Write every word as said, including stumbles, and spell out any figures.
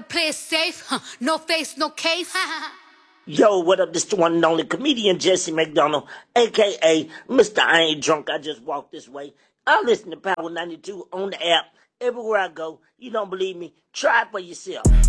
play it safe. Huh. No face, no case. Yo, what up? This the one and only comedian Jesse McDonald, a k a. Mister I Ain't Drunk, I Just Walked This Way. I listen to Power ninety-two on the app everywhere I go. You don't believe me? Try it for yourself.